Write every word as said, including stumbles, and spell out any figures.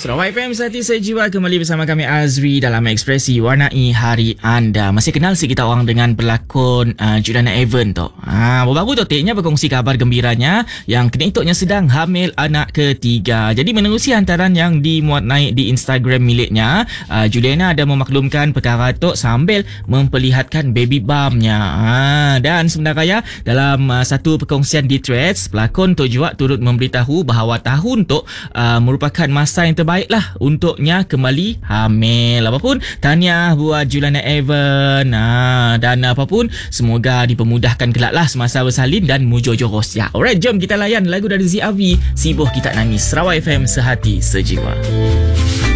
Sarawak F M Sehati Sejiwa kembali bersama kami Azri dalam Ekspresi Warnai Hari Anda. Masih kenal sih kita orang dengan pelakon uh, Juliana Evan tu. Ha, baru-baru tu tiknya berkongsi kabar gembiranya yang keniktuknya sedang hamil anak ketiga. Jadi menerusi hantaran yang dimuat naik di Instagram miliknya, uh, Juliana ada memaklumkan perkara tu sambil memperlihatkan baby bumpnya. Ha, dan sebenarnya dalam uh, satu perkongsian di Threads, pelakon tu juga turut memberitahu bahawa tahun tu uh, merupakan masa yang terbaik baiklah untuknya kembali hamil. Apapun tahniah buat Juliana Evan. Ha, dan apapun semoga dipermudahkan kelak lah semasa bersalin dan mujur-jurus ya. Alright, jom kita layan lagu dari Z R V, Sibuh Kita Nangis. Sarawak F M Sehati Sejiwa.